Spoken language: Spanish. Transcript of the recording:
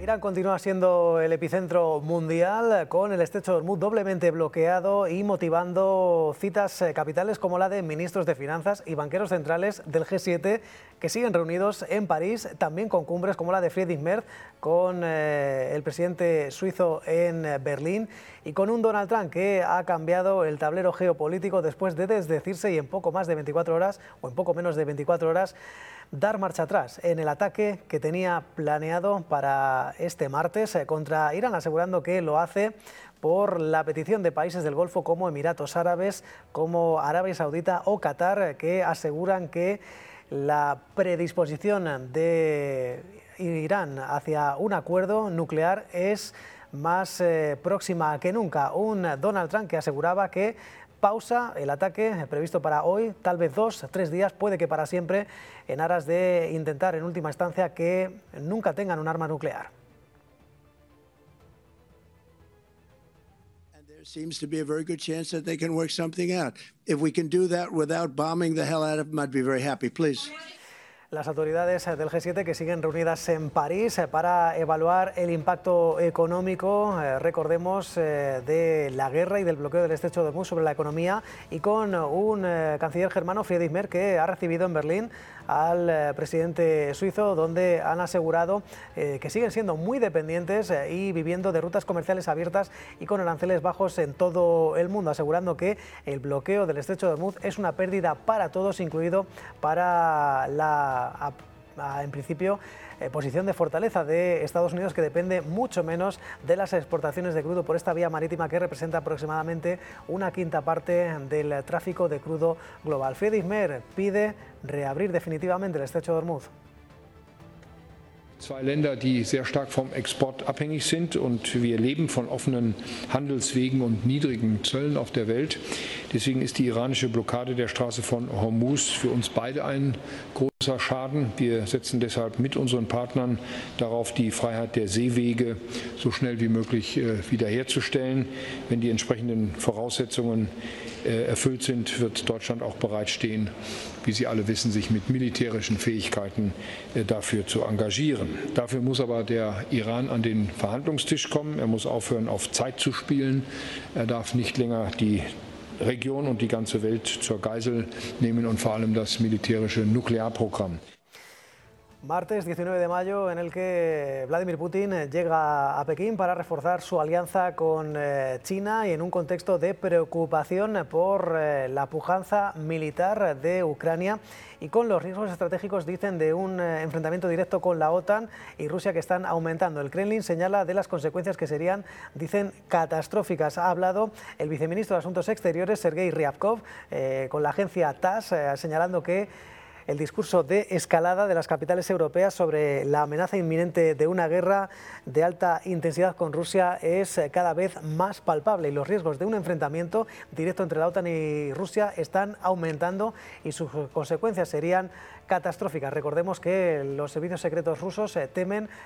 Irán continúa siendo el epicentro mundial, con el estrecho de Hormuz doblemente bloqueado y motivando citas capitales como la de ministros de Finanzas y banqueros centrales del G7 que siguen reunidos en París, también con cumbres como la de Friedrich Merz con el presidente suizo en Berlín y con un Donald Trump que ha cambiado el tablero geopolítico después de desdecirse y en poco más de 24 horas o en poco menos de 24 horas dar marcha atrás en el ataque que tenía planeado para este martes contra Irán, asegurando que lo hace por la petición de países del Golfo como Emiratos Árabes, como Arabia Saudita o Qatar, que aseguran que la predisposición de Irán hacia un acuerdo nuclear es más próxima que nunca. Un Donald Trump que aseguraba que pausa el ataque previsto para hoy, tal vez 2 o 3 días, puede que para siempre, en aras de intentar en última instancia que nunca tengan un arma nuclear. There seems to be a very good chance that they can work something out. If we can do that without bombing the hell out of them, I'd be very happy, please. Las autoridades del G7 que siguen reunidas en París para evaluar el impacto económico, recordemos, de la guerra y del bloqueo del estrecho de Hormuz sobre la economía, y con un canciller germano, Friedrich Merz, que ha recibido en Berlín al presidente suizo, donde han asegurado que siguen siendo muy dependientes y viviendo de rutas comerciales abiertas y con aranceles bajos en todo el mundo, asegurando que el bloqueo del estrecho de Hormuz es una pérdida para todos, incluido para en principio, posición de fortaleza de Estados Unidos, que depende mucho menos de las exportaciones de crudo por esta vía marítima, que representa aproximadamente una quinta parte del tráfico de crudo global. Friedrich Merz pide reabrir definitivamente el estrecho de Hormuz. Zwei Länder, die sehr stark vom Export abhängig sind, und wir leben von offenen Handelswegen und niedrigen Zöllen auf der Welt. Deswegen ist die iranische Blockade der Straße von Hormuz für uns beide ein großer Schaden. Wir setzen deshalb mit unseren Partnern darauf, die Freiheit der Seewege so schnell wie möglich wiederherzustellen. Wenn die entsprechenden Voraussetzungen erfüllt sind, wird Deutschland auch bereitstehen, wie Sie alle wissen, sich mit militärischen Fähigkeiten dafür zu engagieren. Dafür muss aber der Iran an den Verhandlungstisch kommen. Er muss aufhören, auf Zeit zu spielen. Er darf nicht länger die Region und die ganze Welt zur Geisel nehmen und vor allem das militärische Nuklearprogramm. Martes 19 de mayo, en el que Vladimir Putin llega a Pekín para reforzar su alianza con China y en un contexto de preocupación por la pujanza militar de Ucrania y con los riesgos estratégicos, dicen, de un enfrentamiento directo con la OTAN y Rusia, que están aumentando. El Kremlin señala de las consecuencias que serían, dicen, catastróficas. Ha hablado el viceministro de Asuntos Exteriores, Sergei Ryabkov, con la agencia TASS, señalando que el discurso de escalada de las capitales europeas sobre la amenaza inminente de una guerra de alta intensidad con Rusia es cada vez más palpable, y los riesgos de un enfrentamiento directo entre la OTAN y Rusia están aumentando y sus consecuencias serían catastróficas. Recordemos que los servicios secretos rusos temen